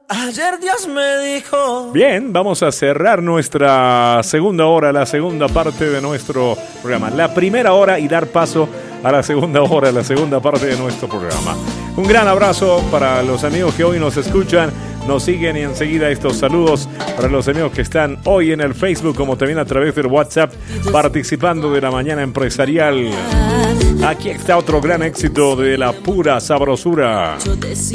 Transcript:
Ayer Dios me dijo. Bien, vamos a cerrar nuestra segunda hora, la segunda parte de nuestro programa. La primera hora y dar paso a la segunda hora, la segunda parte de nuestro programa. Un gran abrazo para los amigos que hoy nos escuchan, nos siguen, y enseguida estos saludos para los amigos que están hoy en el Facebook, como también a través del WhatsApp, participando de la mañana empresarial. Aquí está otro gran éxito de la pura sabrosura.